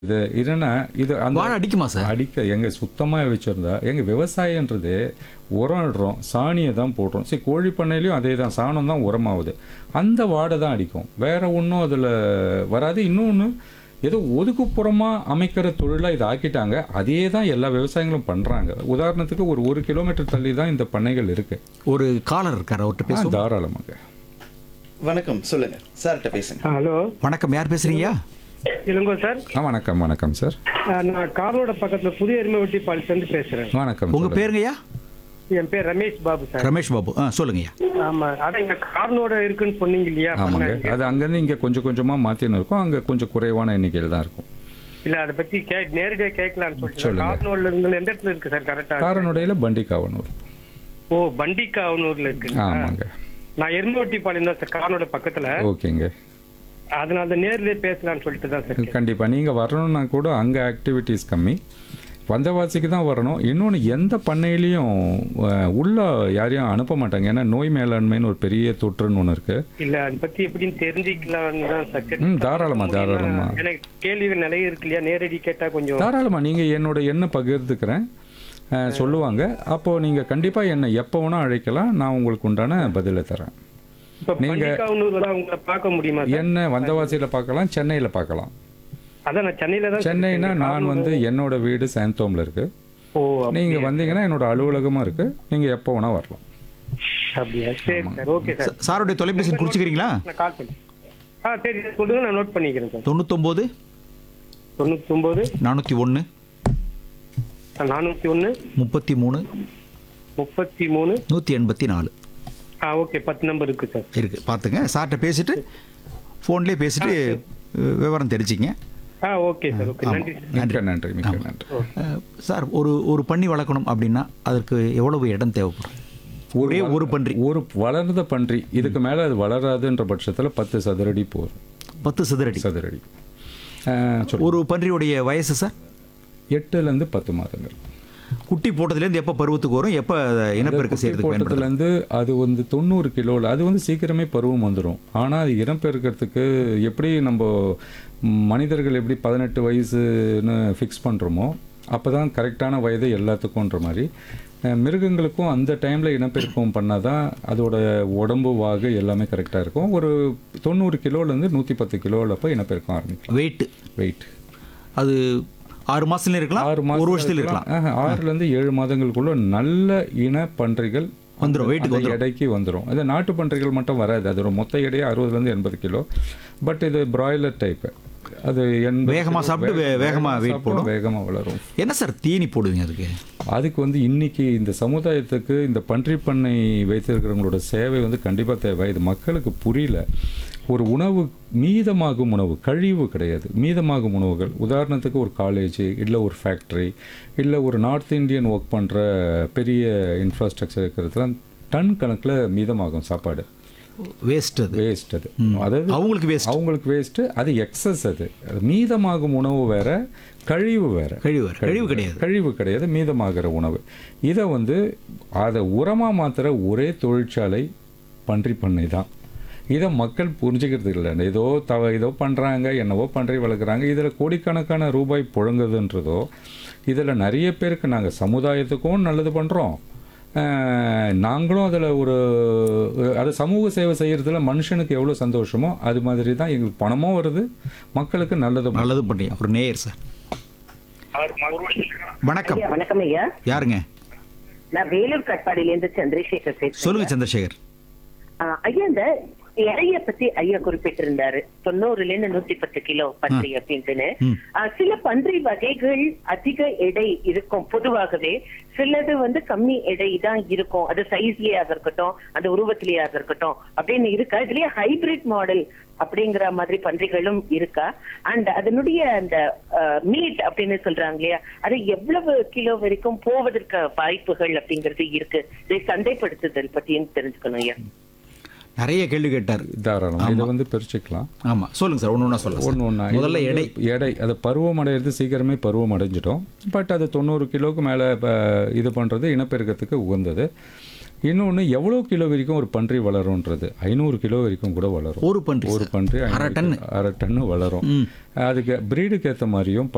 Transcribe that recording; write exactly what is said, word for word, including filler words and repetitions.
இது என்னன்னா இது அந்த வாழை அடிக்குமா சார்? அடிக்க எங்க சுத்தமா வச்சிருந்தா எங்க விவசாயன்றது உரம் இடுறோம், சாணியை தான் போடுறோம். சரி, கோழி பண்ணையிலையும் அதே தான், சாணம் தான் உரமாகுது. அந்த வாடை தான் அடிக்கும், வேற ஒன்றும் அதில் வராது. இன்னொன்று ஏதோ ஒதுக்குப்புறமா அமைக்கிற தொழிலாக இதை ஆக்கிட்டாங்க. அதே தான் எல்லா விவசாயிகளும் பண்றாங்க. உதாரணத்துக்கு ஒரு ஒரு கிலோமீட்டர் தள்ளி தான் இந்த பண்ணைகள் இருக்கு. ஒரு காலர் இருக்கார், அவர்கிட்ட ஆ, பேசுவோம். தாராளமாக. வணக்கம், சொல்லுங்க சார்கிட்ட பேசுங்க. ஹலோ, வணக்கம், யார் பேசுறீங்க? இளங்கோ சார். ஆ, வணக்கம் வணக்கம் சார். அஹ், நான் காரோட பக்கத்துல புதிய எருமைவட்டி பாலிசிலிருந்து பேசுறேன். வணக்கம். உங்க சொல்லுங்க. பேருங்கய்யா? என் பேர் ரமேஷ் பாபு சார். ரமேஷ் பாபு. ஆ, சொல்லுங்கய்யா. ஆமா, அதான் இங்க கார்னோட இருக்குன்னு சொன்னீங்க இல்லையா? ஆமாங்க, பண்ணாங்க. அது அங்கேருந்து இங்கே கொஞ்சம் கொஞ்சமாக மாற்றின்னு இருக்கும். அங்கே கொஞ்சம் குறைவான எண்ணிக்கையில் தான் இருக்கும். இல்ல, அதை பத்தி கே நேரடியா கேட்கலான்னு சொல்லிட்டு சொல்லுங்க. கார்னோட்ல இருந்து எந்த இடத்துல இருக்கு சார் கரெக்டா? காரனுடையில பண்டிகாவனூர். ஓ, பண்டிகாவனூர்ல இருக்கு. ஆமாங்க. நான் எருமைவட்டி பாளையம் தான் சார், கார்னோட பக்கத்துல. ஓகேங்க. அதனால தான் நேர்லயே பேசலாம்னு சொல்லிட்டு தான் சார் கேட்டேன். கண்டிப்பா நீங்க வரணும்னா கூட அங்க ஆக்டிவிட்டீஸ் கம்மி, வந்தவாசிக்கு தான் வரணும். இன்னொன்று, எந்த பண்ணையிலையும் அஹ், உள்ள யாரையும் அனுப்ப மாட்டாங்க. ஏன்னா நோய் மேலாண்மைன்னு ஒரு பெரிய தொற்றுன்னு ஒன்று இருக்கு. இல்ல, அதை பத்தி எப்படின்னு தெரிஞ்சுக்கலாம்னு தான் சார் ம், கேட்டேன். தாராளமா தாராளமா எனக்கு கேள்விகள் நிறைய இருக்கு இல்லையா, நேரடி கேட்டா கொஞ்சம். தாராளமா நீங்க என்னோட எண்ணை பகிர்ந்துக்கிறேன், அஹ், சொல்லுவாங்க. அப்போ நீங்க கண்டிப்பா என்னை எப்போ வேணா அழைக்கலாம், நான் உங்களுக்கு உண்டான பதிலை தரேன். இப்ப நீங்க- பண்டிகாவனூர் தான் உங்களை பார்க்க முடியுமா சார்? என்ன வந்தவாசியில பார்க்கலாம், சென்னையில பார்க்கலாம். அதான் நான் சென்னையில தான். சென்னைனா நான் வந்து என்னோட வீடு சாந்தோம்ல இருக்கு. ஓ, நீங்க வந்தீங்கன்னா என்னோட அலுவலகமா இருக்கு, நீங்க எப்போ வேணா வரலாம். அப்படியா? சரி சார், ஓகே சார். ச- சாருடைய தொலைபேசி குறிச்சுக்கிறீங்களா? நான் கால் பண்ணி. ஆ, சரி சார், சொல்லுங்க, நான் நோட் பண்ணிக்கிறேன் சார். தொண்ணூத்தொம்பது தொண்ணூத்தி ஒன்பது நானூற்றி ஒன்று நானூத்தி ஒன்னு முப்பத்தி மூணு முப்பத்தி மூணு. நூற்றி எண்பத்தி நாலு ஆ, ஓகே, பத்து நம்பர் இருக்கு சார். இருக்கு, பார்த்துங்க. சார்கிட்ட பேசிட்டு ஃபோன்லேயே பேசிட்டு அஹ், விவரம் தெரிஞ்சிங்க. ஆ, ஓகே சார், ஓகே, நன்றி சார். மிக்க நன்றி, மிக்க நன்றி. அஹ், சார், ஒரு ஒரு பண்ணி வளர்க்கணும் அப்படின்னா அதற்கு எவ்வளவு இடம் தேவைப்படும்? ஒரே ஒரு பன்றி, ஒரு வளர்ந்த பன்றி, இதுக்கு மேல அது வளராதுன்ற பட்சத்துல பத்து சதுரடி போதும். பத்து சதுரடி. சதுரடி. அஹ், சொல்லு. ஒரு பன்றியுடைய வயசு சார்? எட்டுல இருந்து பத்து மாதங்கள். குட்டி போட்டதுலேருந்து எப்போ பருவத்துக்கு வரும், எப்போ இனப்பெருக்க செய்யறதுக்கு பயன்படுது? போட்டதுலேருந்து அது வந்து தொண்ணூறு கிலோவில் அது வந்து சீக்கிரமே பருவம் வந்துடும். ஆனால் அது இனப்பெருக்கிறதுக்கு எப்படி நம்ம மனிதர்கள் எப்படி பதினெட்டு வயசுன்னு ஃபிக்ஸ் பண்ணுறோமோ அப்போ தான் கரெக்டான வயது எல்லாத்துக்கும்ன்ற மாதிரி அஹ், மிருகங்களுக்கும் அந்த டைமில் இனப்பெருக்கம் பண்ணால் தான் அதோட உடம்பு வாகு எல்லாமே கரெக்டாக இருக்கும். ஒரு தொண்ணூறு கிலோலேருந்து நூற்றி பத்து கிலோவில் அப்போ இனப்பெருக்கம் ஆரம்பிக்கும். வெயிட் வெயிட் அது ஆறு மாசத்துல இருக்கலாம், ஆறு மாதம் ஒரு வருஷத்துல இருக்கலாம். ஆறுலேருந்து ஏழு மாதங்களுக்குள்ள நல்ல இன பன்றிகள் வந்துரும், weight-க்கு அந்த எடைக்கு வந்துடும். அது நாட்டு பன்றிகள் மட்டும் வராது, அதோட மொத்த எடையே அறுபதுலேருந்து எண்பது கிலோ. பட் இது பிராய்லர் டைப்பு, அது எண்பது வேகமா கிலோ, சாப்பிட்டு வே- வேகமா weight சாப்பிட்டு போடும். வேகமாக வளரும். என்ன சார் தீனி போடுவீங்க அதுக்கு? அதுக்கு வந்து இன்னைக்கு இந்த சமுதாயத்துக்கு இந்த பன்றி பண்ணை வைத்திருக்கிறவங்களோட சேவை வந்து கண்டிப்பாக தேவை. இது மக்களுக்கு புரியல. ஒரு உணவு மீதமாகும் உணவு, கழிவு கிடையாது, மீதமாகும் உணவுகள். உதாரணத்துக்கு ஒரு காலேஜ் இல்லை ஒரு ஃபேக்ட்ரி இல்லை ஒரு நார்த் இந்தியன் ஒர்க் பண்ணுற பெரிய இன்ஃப்ராஸ்ட்ரக்சர் இருக்கிறதுல டன் கணக்கில் மீதமாகும் சாப்பாடு. வேஸ்ட் அது. வேஸ்ட் அது. அதாவது அவங்களுக்கு வேஸ்ட். அவங்களுக்கு வேஸ்ட்டு, அது எக்ஸஸ். அது அது மீதமாகும் உணவு வேற, கழிவு வேற. கழிவு வேற. கழிவு கிடையாது. கழிவு கிடையாது, மீதமாகிற உணவு. இதை வந்து அதை உரமாக மாற்றுற ஒரே தொழிற்சாலை பன்றி பண்ணை தான். இதை மக்கள் புரிஞ்சுக்கிறது இல்லை. ஏதோ தவ ஏதோ பண்ணுறாங்க, என்னவோ பன்றி வளர்க்குறாங்க, இதில் கோடிக்கணக்கான ரூபாய் புழங்குதுன்றதோ, இதில் நிறைய பேருக்கு நாங்கள் சமுதாயத்துக்கும் நல்லது பண்ணுறோம், நாங்களும் அதில் ஒரு அது சமூக சேவை செய்கிறதுல மனுஷனுக்கு எவ்வளோ சந்தோஷமோ அது மாதிரி தான் எங்களுக்கு பணமும் வருது, மக்களுக்கு நல்லது. நல்லது பண்றீங்க. ஒரு நேயர் சார். வணக்கம். ஐயா, வணக்கம் ஐயா. யாருங்க? நான் வேலூர் கட்பாடியிலேருந்து சந்திரசேகர் பேசுறேன். சொல்லுங்க சந்திரசேகர். ஆ, ஐயா, இந்த எடையை பத்தி ஐயா குறிப்பிட்டிருந்தாரு, தொண்ணூறுல இருந்து நூத்தி பத்து கிலோ பன்றி அப்படின்ட்டுன்னு. ம். ஆ, சில பன்றி வகைகள் அதிக எடை இருக்கும் பொதுவாகவே, சிலது வந்து கம்மி எடை தான் இருக்கும். அது சைஸ்லயாக இருக்கட்டும், அந்த உருவத்திலேயாக இருக்கட்டும் அப்படின்னு இருக்கா? இதுலயே ஹைபிரிட் மாடல் அப்படிங்கிற மாதிரி பன்றிகளும் இருக்கா? அண்ட் அதனுடைய அந்த மீட் அப்படின்னு சொல்றாங்க இல்லையா, அது எவ்வளவு கிலோ வரைக்கும் போவதற்கு வாய்ப்புகள் அப்படிங்கிறது இருக்கு? இதை சந்தைப்படுத்துதல் பத்தியும் தெரிஞ்சுக்கணும் ஐயா. நிறைய கேள்வி கேட்டார். தாராளம் இதை வந்து பிரிச்சுக்கலாம். ஆமா, சொல்லுங்க சார். ஒன்று ஒன்றா சொல்லுங்க. ஒன்று ஒன்றா முதல்ல எடை. எடை அது பருவம் அடையிறது சீக்கிரமே பருவம் அடைஞ்சிட்டோம். பட் அது தொண்ணூறு கிலோவுக்கு மேலே இது பண்ணுறது இனப்பெருக்கத்துக்கு உகந்தது. இன்னொன்று, எவ்வளோ கிலோ வரைக்கும் ஒரு பன்றி வளரும்ன்றது ஐநூறு கிலோ வரைக்கும் கூட வளரும். ஒரு பன்றி ஒரு பன்றி அரை டன் அரை டன்னு வளரும். அதுக்கு பிரீடுக்கு ஏற்ற மாதிரியும்